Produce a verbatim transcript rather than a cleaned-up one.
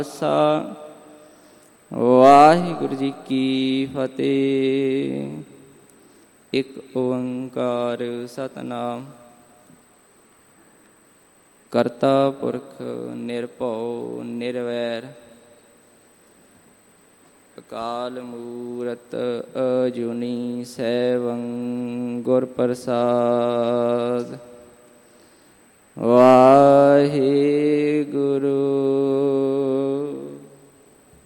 ਖਾਲਸਾ ਵਾਹਿਗੁਰੂ ਜੀ ਕੀ ਫਤਿਹ। ਇੱਕ ਓੰਕਾਰ ਸਤਿਨਾਮ ਕਰਤਾ ਪੁਰਖ ਨਿਰਭਉ ਨਿਰਵੈਰ ਅਕਾਲ ਮੂਰਤ ਅਜੂਨੀ ਸੈਭੰ ਗੁਰ ਪ੍ਰਸਾਦ। ਵਾਹਿਗੁਰੂ